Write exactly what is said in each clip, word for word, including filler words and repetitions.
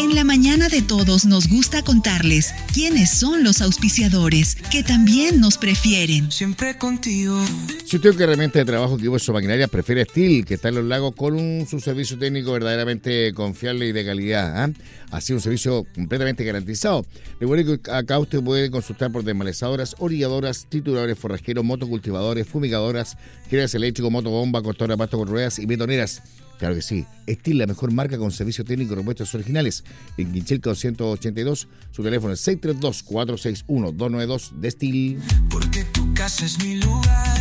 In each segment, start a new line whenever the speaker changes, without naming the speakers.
En la mañana de todos nos gusta contarles quiénes son los auspiciadores que también nos prefieren.
Siempre contigo.
Si usted que herramienta de trabajo, equipos o maquinaria, prefiere Steel, que está en los lagos con un su servicio técnico verdaderamente confiable y de calidad. ¿eh? Así un servicio completamente garantizado. Recuerde que acá usted puede consultar por desmalezadoras, orilladoras, trituradores, forrajeros, motocultivadores, fumigadoras, geles eléctricos, motobomba, cortadora de pasto con ruedas y betoneras. Claro que sí. Steel, la mejor marca con servicio técnico y repuestos originales. En Quinchilca doscientos ochenta y dos, su teléfono es seis tres dos, cuatro seis uno, dos nueve dos de Steel.
Porque tu casa es mi lugar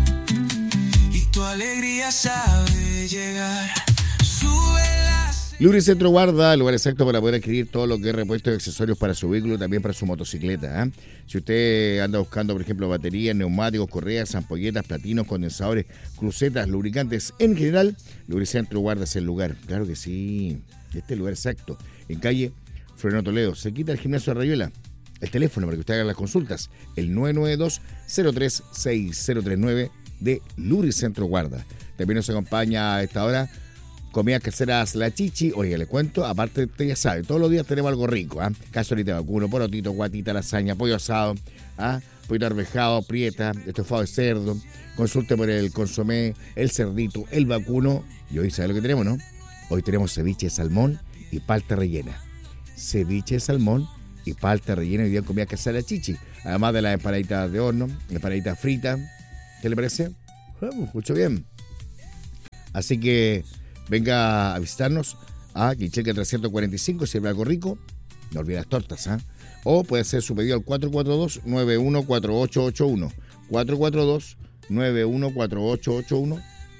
y tu alegría sabe llegar. Súbelas.
Lubricentro Guarda, el lugar exacto para poder adquirir todo lo que es repuestos y accesorios para su vehículo, también para su motocicleta. ¿eh? Si usted anda buscando, por ejemplo, baterías, neumáticos, correas, ampolletas, platinos, condensadores, crucetas, lubricantes en general, Lubricentro Guarda es el lugar. Claro que sí, este es el lugar exacto. En calle Floriano Toledo, se quita el gimnasio de Rayuela. El teléfono para que usted haga las consultas, el nueve nueve dos, cero tres seis cero tres nueve de Lubricentro Guarda. También nos acompaña a esta hora comidas caseras La Chichi. Oiga, le cuento, aparte usted ya sabe, todos los días tenemos algo rico, ¿ah? ¿eh? Cazuelita de vacuno, porotito, guatita, lasaña, pollo asado, ¿ah? Pollo arvejado, prieta, estofado de cerdo. Consulte por el consomé, el cerdito, el vacuno. Y hoy, ¿sabe lo que tenemos, no? Hoy tenemos ceviche de salmón y palta rellena. Ceviche de salmón y palta rellena hoy día en comida casera La Chichi. Además de las empanaditas de horno, empanaditas fritas. ¿Qué le parece? Oh, mucho bien. Así que venga a visitarnos a Quinchilca trescientos cuarenta y cinco, sirve algo rico, no olvide las tortas, ¿eh? O puede hacer su pedido al cuatro cuatro dos, nueve uno cuatro ocho ocho uno, cuatro cuatro dos, nueve uno cuatro ocho ocho uno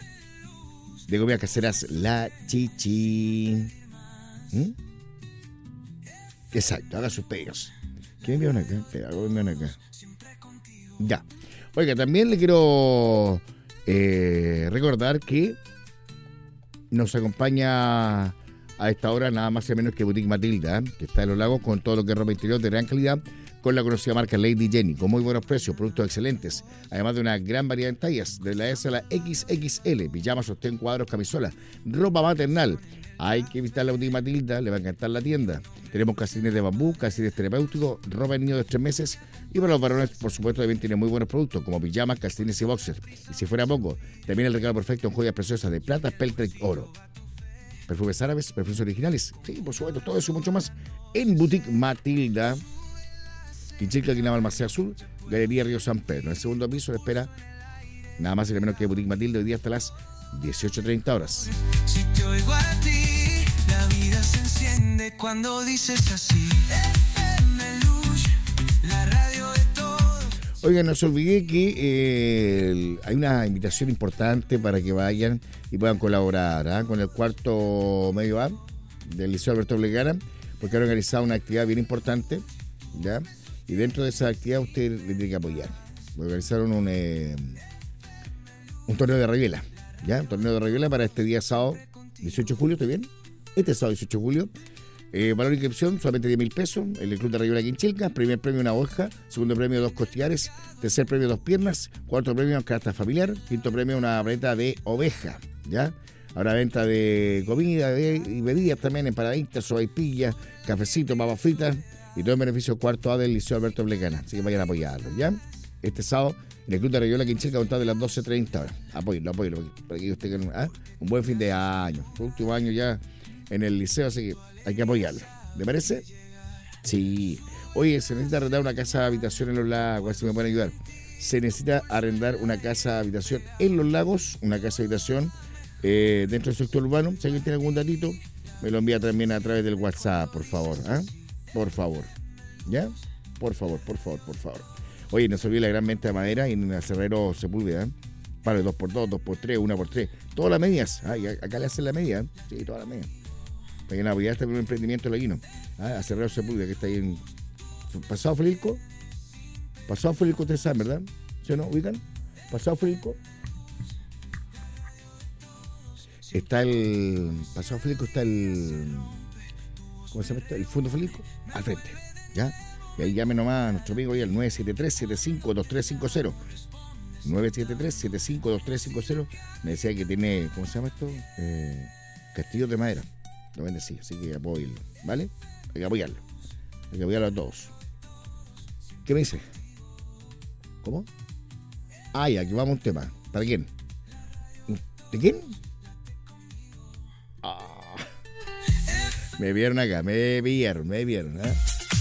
de comidas caseras La Chichi. ¿Mm? Exacto, haga sus pedidos. ¿Qué me enviaron acá? Espera, algo me enviaron acá. Ya. Oiga, también le quiero eh, recordar que nos acompaña a esta hora nada más y menos que Boutique Matilda, ¿eh? que está en los lagos con todo lo que es ropa interior de gran calidad, con la conocida marca Lady Jenny, con muy buenos precios, productos excelentes, además de una gran variedad de tallas, de la S a la equis equis ele, pijamas, sostén, cuadros, camisolas, ropa maternal. Hay que visitar la Boutique Matilda, le va a encantar la tienda. Tenemos casines de bambú, casines terapéuticos, ropa de niños de tres meses y para los varones, por supuesto, también tiene muy buenos productos como pijamas, casines y boxers. Y si fuera poco, también el regalo perfecto en joyas preciosas de plata, peltre y oro. Perfumes árabes, perfumes originales, sí, por supuesto, todo eso y mucho más en Boutique Matilda. Quinchilca, Quinaba, Almacén Azul, Galería Río San Pedro. En el segundo piso le espera nada más y nada menos que Boutique Matilda, hoy día hasta las dieciocho treinta horas.
Si te oigo a ti, la vida se enciende cuando dices así. F M Luz, la radio de todos.
Oigan, no se olvide que eh, hay una invitación importante para que vayan y puedan colaborar ¿eh? con el cuarto medio A del Liceo Alberto Obligara, porque han organizado una actividad bien importante, ¿ya? Y dentro de esa actividad usted le tiene que apoyar. Organizaron un, eh, un torneo de Rayuela. ¿Ya? Un torneo de Rayuela para este día sábado dieciocho de julio, ¿estoy bien? Este sábado dieciocho de julio. Eh, valor de inscripción, solamente diez mil pesos. El Club de Rayuela Quinchilca. Primer premio, una hoja. Segundo premio, dos costillares. Tercer premio, dos piernas. Cuarto premio, una canasta familiar. Quinto premio, una paleta de oveja. ¿Ya? Habrá venta de comida de, y bebidas también, empanaditas, sopaipillas, cafecito, papas fritas. Y todo en beneficio cuarto A del Liceo Alberto Obligana. Así que vayan a apoyarlo, ¿ya? Este sábado en el Club de Rayuela Quinchilca, contado de las doce treinta horas. Apóyenlo, apóyenlo, para que usted tenga ¿ah? un buen fin de año. El último año ya en el liceo, así que hay que apoyarlo. ¿Le parece? Sí. Oye, se necesita arrendar una casa de habitación en los lagos, si me pueden ayudar. Se necesita arrendar una casa de habitación en los lagos, una casa de habitación eh, dentro del sector urbano. Si alguien tiene algún datito, me lo envía también a través del WhatsApp, por favor. ¿ah? Por favor. ¿Ya? Por favor, por favor, por favor. Oye, no se olvide la gran venta de madera en el Aserrero Sepúlveda, ¿eh? Para dos por dos, dos por tres, una por tres. Todas las medias. Ah, acá le hacen la media, ¿eh? Sí, todas las medias. Para que la apoyar este primer emprendimiento de Laguino. Ah, Aserrero Sepúlveda, que está ahí en Pasado Felilco. Pasado Felilco, ustedes saben, ¿verdad? ¿Sí o no? ¿Ubican? Pasado Felilco. Está el... Pasado Felilco está el... ¿Cómo se llama esto? El Fondo Felilco. Al frente, ¿ya? Y ahí llame nomás a nuestro amigo ahí al nueve siete tres, siete cinco dos tres cinco cero. nueve siete tres, siete cinco dos tres cinco cero. Me decía que tiene, ¿cómo se llama esto? Eh, castillos de madera. Lo bendecí, así que apóyenlo, ¿vale? Hay que apoyarlo. Hay que apoyarlo a todos. ¿Qué me dice? ¿Cómo? Ah, ya, aquí vamos a un tema. ¿Para quién? ¿De quién? Ah. Me vieron acá, me vieron, me vieron, ¿eh?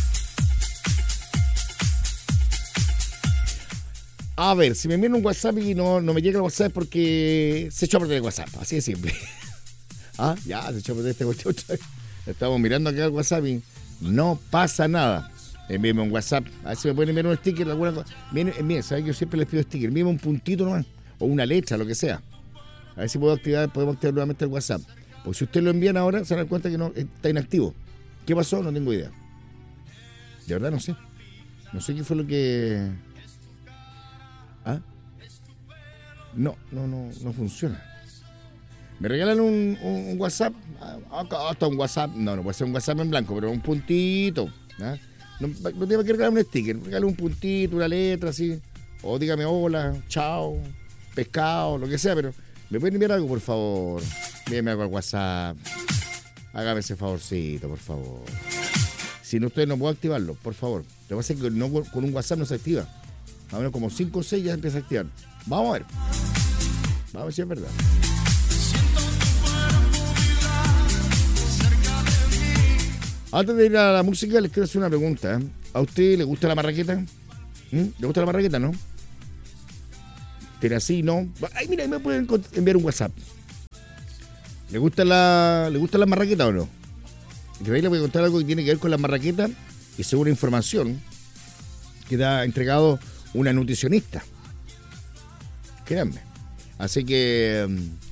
A ver, si me envían un WhatsApp y no, no me llega el WhatsApp porque se echó a perder el WhatsApp, así de simple. Ah, ya, se echó a perder este cuestión. Estamos mirando acá el WhatsApp y no pasa nada. Envíenme un WhatsApp, a ver si me pueden enviar un sticker, alguna cosa. Miren, envíen, ¿sabes? Yo siempre les pido sticker, envíenme un puntito nomás, o una letra, lo que sea. A ver si puedo activar, podemos activar nuevamente el WhatsApp. Porque si ustedes lo envían ahora, se dan cuenta que no está inactivo. ¿Qué pasó? No tengo idea. De verdad no sé. No sé qué fue lo que... ¿Ah? No, no, no, no funciona. ¿Me regalan un, un, un WhatsApp? Ah, hasta un WhatsApp. No, no puede ser un WhatsApp en blanco, pero un puntito. ¿Ah? No, no tengo que regalar un sticker. Regale un puntito, una letra así. O dígame hola, chao, pescado, lo que sea, pero ¿me pueden enviar algo, por favor? Envíenme algo al WhatsApp. Hágame ese favorcito, por favor. Si no, ustedes no puedo activarlo, por favor. Lo que pasa es que no, con un WhatsApp no se activa. A menos como cinco o seis ya empieza a activar. Vamos a ver. Vamos a ver si es verdad. Antes de ir a la música, les quiero hacer una pregunta. ¿A usted le gusta la marraqueta? ¿Mm? ¿Le gusta la marraqueta, no? ¿Pero así, no? Ay, mira, me pueden enviar un WhatsApp. ¿Le gusta la, ¿le gusta la marraqueta o no? Y ahí le voy a contar algo que tiene que ver con la marraqueta y según información que da entregado una nutricionista. Créanme. Así que,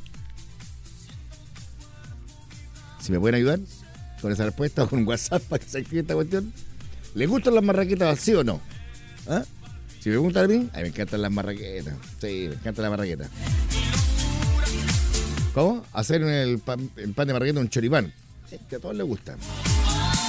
si me pueden ayudar con esa respuesta o con un WhatsApp para que se active esta cuestión. ¿Les gustan las marraquetas sí o no? ¿Ah? Si me preguntan a mí, a mí me encantan las marraquetas. Sí, me encanta la marraqueta. ¿Cómo? Hacer el pan, el pan de marraqueta un choripán. Que a todos les gusta.